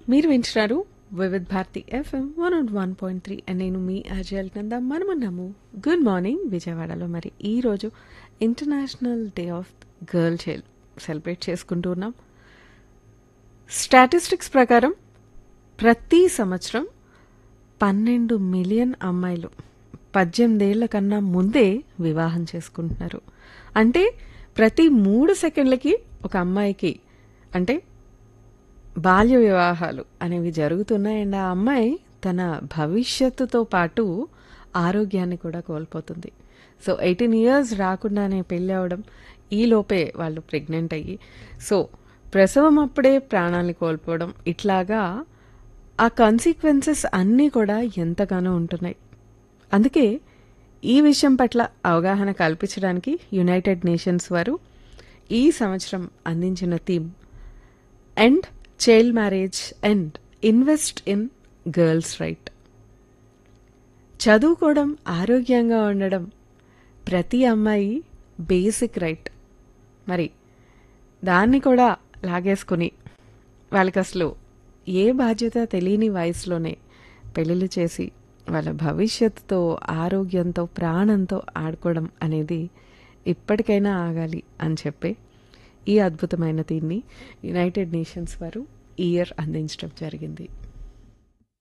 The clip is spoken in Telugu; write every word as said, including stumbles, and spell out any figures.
మీరు వింటున్నారు Vividh Bharati FM one not one point three and నేను మీ అజయల్ కింద మనమున్నాము గుడ్ మార్నింగ్ విజయవాడలో. మరి ఈరోజు international day of girl child celebrate చేసుకుంటూ ఉన్నాం. స్టాటిస్టిక్స్ ప్రకారం ప్రతి సంవత్సరం పన్నెండు మిలియన్ అమ్మాయిలు పద్దెనిమిదేళ్ల కన్నా ముందే వివాహం చేసుకుంటున్నారు. అంటే ప్రతి మూడు సెకండ్లకి ఒక అమ్మాయికి అంటే బాల్య వివాహాలు అనేవి జరుగుతున్నాయి. అండ్ ఆ అమ్మాయి తన భవిష్యత్తుతో పాటు ఆరోగ్యాన్ని కూడా కోల్పోతుంది. సో ఎయిటీన్ ఇయర్స్ రాకుండానే పెళ్ళి అవడం, ఈలోపే వాళ్ళు ప్రెగ్నెంట్ అయ్యి సో ప్రసవం అప్పుడే ప్రాణాన్ని కోల్పోవడం, ఇట్లాగా ఆ కాన్సిక్వెన్సెస్ అన్నీ కూడా ఎంతగానో ఉంటున్నాయి. అందుకే ఈ విషయం పట్ల అవగాహన కల్పించడానికి యునైటెడ్ నేషన్స్ వారు ఈ సంవత్సరం అందించిన theme end child marriage and invest in girls right. చదువుకోవడం, ఆరోగ్యంగా ఉండడం ప్రతి అమ్మాయి బేసిక్ రైట్. మరి దాన్ని కూడా లాగేసుకుని వాళ్ళకి అసలు ఏ బాధ్యత తెలియని వయసులోనే పెళ్ళిళ్ళు చేసి వాళ్ళ భవిష్యత్తుతో, ఆరోగ్యంతో, ప్రాణంతో ఆడుకోవడం అనేది ఇప్పటికైనా ఆగాలి అని చెప్పే ఈ అద్భుతమైన దీన్ని యునైటెడ్ నేషన్స్ వారు ఈ ఇయర్ అందించడం జరిగింది.